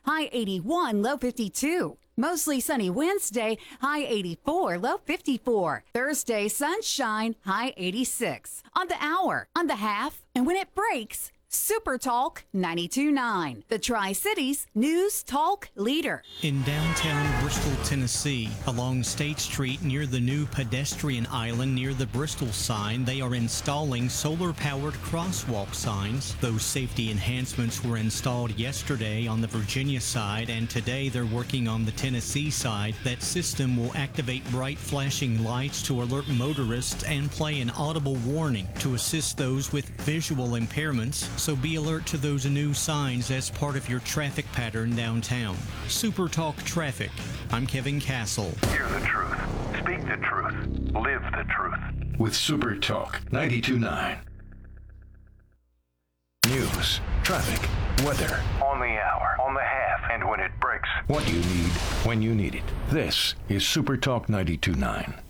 high 81, low 52. Mostly sunny Wednesday, high 84, low 54. Thursday, sunshine, high 86. On the hour, on the half, and when it breaks, Super Talk 92.9, the Tri-Cities News Talk leader. In downtown Bristol, Tennessee, along State Street near the new pedestrian island near the Bristol sign, they are installing solar-powered crosswalk signs. Those safety enhancements were installed yesterday on the Virginia side, and today they're working on the Tennessee side. That system will activate bright flashing lights to alert motorists and play an audible warning to assist those with visual impairments. So be alert to those new signs as part of your traffic pattern downtown. Super Talk Traffic. I'm Kevin Castle. Hear the truth. Speak the truth. Live the truth. With Super Talk 92.9. News, traffic, weather. On the hour, on the half, and when it breaks. What you need, when you need it. This is Super Talk 92.9.